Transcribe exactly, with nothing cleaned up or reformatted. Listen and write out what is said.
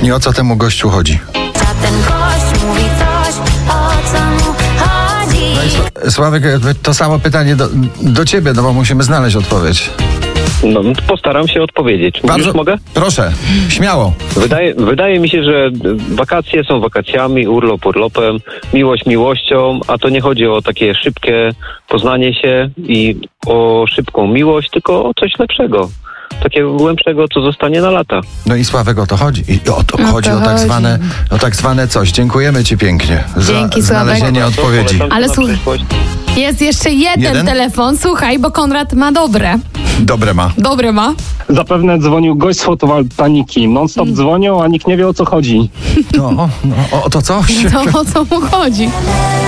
I o co temu gościu chodzi? A ten gość mówi coś, o co mu chodzi. No i Sławek, to samo pytanie do, do ciebie, no bo musimy znaleźć odpowiedź. No, postaram się odpowiedzieć. Bardzo Już mogę? Proszę, śmiało. Wydaje, wydaje mi się, że wakacje są wakacjami, urlop urlopem, miłość miłością, a to nie chodzi o takie szybkie poznanie się i o szybką miłość, tylko o coś lepszego. Takiego głębszego, co zostanie na lata. No i Sławek, o to chodzi. I o to O chodzi, to o tak chodzi. zwane, o tak zwane coś. Dziękujemy ci pięknie za Dzięki, Sławek. znalezienie odpowiedzi. Polecam Ale na słuchaj- przyszłość. Jest jeszcze jeden, Jeden? telefon, słuchaj, bo Konrad ma dobre. Dobre ma. Dobre ma. Zapewne dzwonił gość z fotowoltaiki. Non-stop dzwonią, a nikt nie wie, o co chodzi. No, no, o to coś. To o co mu chodzi?